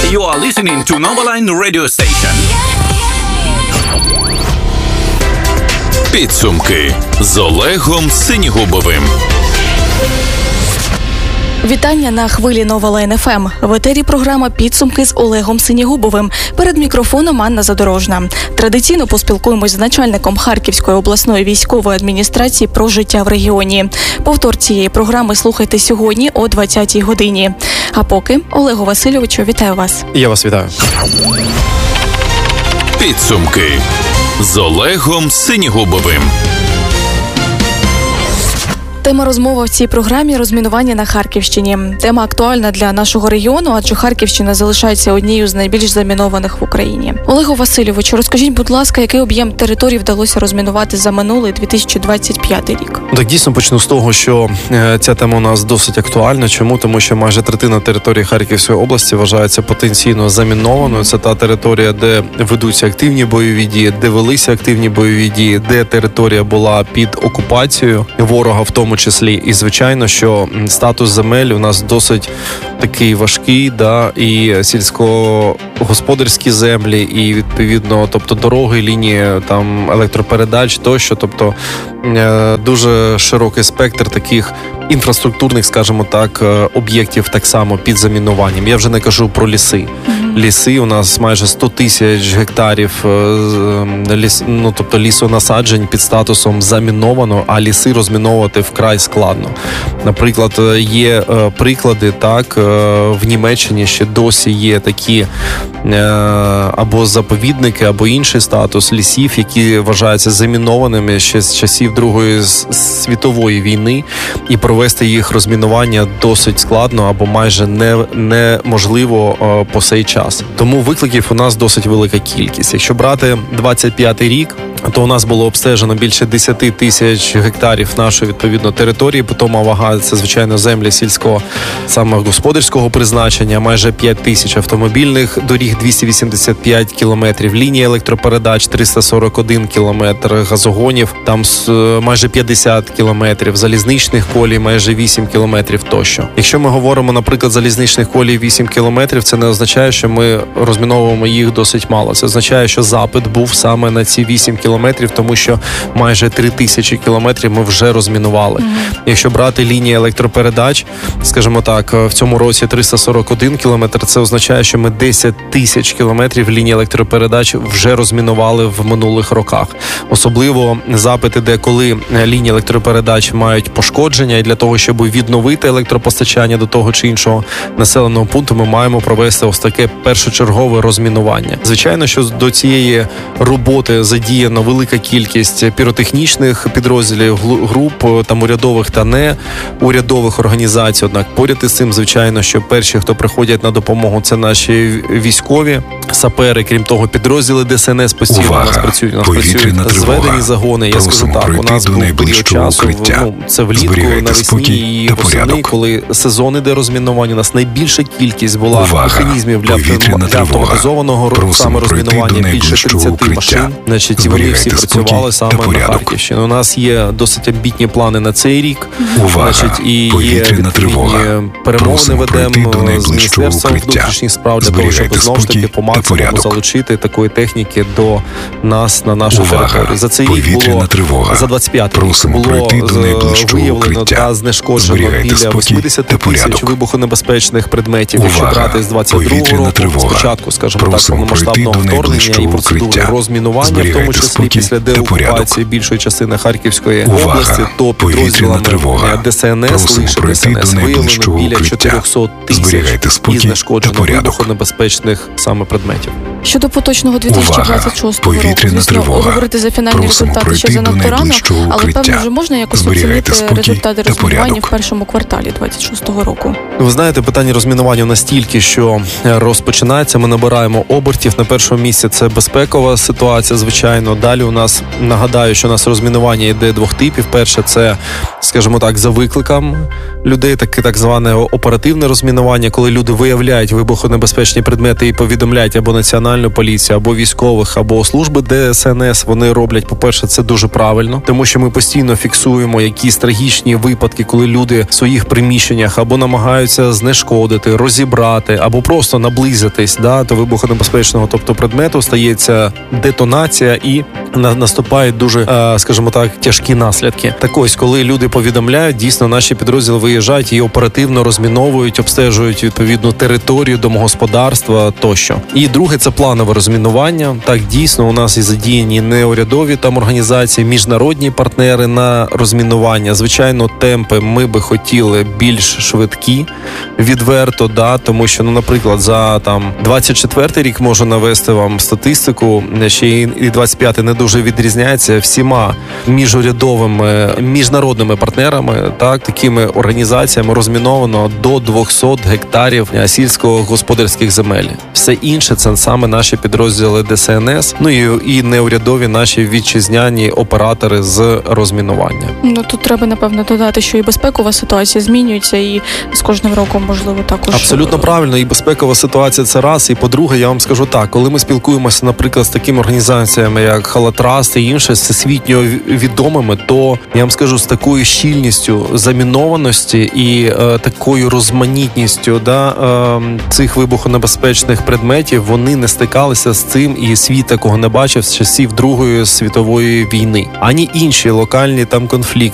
You are listening to Novaline Radio Station. Підсумки з Олегом Синігубовим. Вітання на хвилі Новалайн ФМ. В етері програма «Підсумки» з Олегом Синігубовим. Перед мікрофоном Анна Задорожна. Традиційно поспілкуємось з начальником Харківської обласної військової адміністрації про життя в регіоні. Повтор цієї програми слухайте сьогодні о 20-й годині. А поки, Олегу Васильовичу, вітаю вас. Я вас вітаю. Підсумки з Олегом Синігубовим. Тема розмови в цій програмі – розмінування на Харківщині. Тема актуальна для нашого регіону, адже Харківщина залишається однією з найбільш замінованих в Україні. Олегу Васильовичу, розкажіть, будь ласка, який об'єм територій вдалося розмінувати за минулий 2025 рік? Так, дійсно, почну з того, що ця тема у нас досить актуальна. Чому? Тому що майже третина території Харківської області вважається потенційно замінованою. Це та територія, де ведуться активні бойові дії, де велися активні бойові дії, де територія була під окупацією ворога в тому числі. І, звичайно, що статус земель у нас досить такий важкий, і сільськогосподарські землі, і, відповідно, тобто дороги, лінії, там, електропередач тощо, тобто дуже широкий спектр таких інфраструктурних, скажімо так, об'єктів так само під замінуванням. Я вже не кажу про ліси. Ліси у нас майже 100 тисяч гектарів тобто лісонасаджень під статусом заміновано, а ліси розміновувати вкрай складно. Наприклад, є приклади, в Німеччині ще досі є такі або заповідники, або інший статус лісів, які вважаються замінованими ще з часів Другої світової війни, і провести їх розмінування досить складно або майже неможливо по сей час. Тому викликів у нас досить велика кількість. Якщо брати 25-й рік, то у нас було обстежено більше 10 тисяч гектарів нашої, відповідно, території. Питома вага – це, звичайно, землі сільського, саме господарського призначення, майже 5 тисяч автомобільних доріг, 285 кілометрів, лінії електропередач, 341 кілометр, газогонів, там майже 50 кілометрів, залізничних колій, майже 8 кілометрів тощо. Якщо ми говоримо, наприклад, залізничних колій 8 кілометрів, це не означає, що ми розміновуємо їх досить мало. Це означає, що запит був саме на ці 8 кілометрів, тому що майже 3000 кілометрів ми вже розмінували. Якщо брати лінії електропередач, скажімо так, в цьому році 341 кілометр, це означає, що ми 10 тисяч кілометрів лінії електропередач вже розмінували в минулих роках. Особливо запит іде, коли лінії електропередач мають пошкодження, і для того, щоб відновити електропостачання до того чи іншого населеного пункту, ми маємо провести ось таке першочергове розмінування. Звичайно, що до цієї роботи задіяно велика кількість піротехнічних підрозділів, груп, там урядових та неурядових організацій. Однак поряд із цим, звичайно, що перші, хто приходять на допомогу, це наші військові, сапери, крім того, підрозділи ДСНС постійно у нас працюють. У нас працюють зведені загони. Я скажу так, у нас був період часу, це влітку, навесні і восени, коли сезон іде розмінування, у нас найбільша кількість була механізмів для автоматизованого саме розмінування, більше 30 машин. Значить, вони всі працювали саме на Харківщині. У нас є досить амбітні плани на цей рік. Значить, і є відповідні перемовини ведемо з Міністерством внутрішніх справ для того, щоб знову ж таки по максимуму залучити такої техніки до нас на нашу територію. За цей рік було, за 25 рік було виявлено та знешкоджено біля 80 тисяч вибухонебезпечних предметів. Якщо брати з 22-го року, спочатку, скажімо так, повномасштабного вторгнення і процедури розмінування, в тому числі після деокупації більшої частини Харківської області, то підрозділами ДСНС, лише ДСНС, виявлено біля 400 тисяч і знешкоджено вибухонебезпечних саме предметів. Щодо поточного 2026 року, звісно, говорити за фінальні результати ще занадто рано, але, певно, вже можна якось оцінити результати розмінування в першому кварталі 2026 року. Ви знаєте, питання розмінування настільки, що розпочинається, ми набираємо обертів. На першому місці це безпекова ситуація, звичайно. Далі у нас, нагадаю, що у нас розмінування йде двох типів. Перше, це, скажімо так, за викликом людей, таке так зване оперативне розмінування, коли люди виявляють вибухонебезпечні предмети і повідомляють або національну національну поліцію, або військових, або служби ДСНС, вони роблять, по-перше, це дуже правильно, тому що ми постійно фіксуємо якісь трагічні випадки, коли люди в своїх приміщеннях або намагаються знешкодити, розібрати, або просто наблизитись до вибухонебезпечного, тобто предмету, стається детонація і наступають дуже, скажімо так, тяжкі наслідки. Так ось, коли люди повідомляють, дійсно наші підрозділи виїжджають і оперативно розміновують, обстежують відповідну територію домогосподарства тощо. І друге, це планове розмінування. Так, дійсно, у нас і задіяні неурядові там організації, міжнародні партнери на розмінування. Звичайно, темпи ми би хотіли більш швидкі, відверто, тому що, наприклад, за 24-й рік можу навести вам статистику, ще і 25-й не дуже відрізняється всіма міжурядовими, міжнародними партнерами, такими організаціями розміновано до 200 гектарів сільськогосподарських земель. Все інше це саме наші підрозділи ДСНС, і неурядові наші вітчизняні оператори з розмінування. Тут треба, напевно, додати, що і безпекова ситуація змінюється, і з кожним роком, можливо, також. Абсолютно правильно, і безпекова ситуація – це раз, і по-друге, я вам скажу так, коли ми спілкуємося, наприклад, з такими організаціями, як Халатраст і інше, всесвітньо відомими, то, я вам скажу, з такою щільністю замінованості і такою розманітністю цих вибухонебезпечних предметів, вони не стикалися з цим, і світ такого не бачив з часів Другої світової війни. Ані інші локальні конфлікти,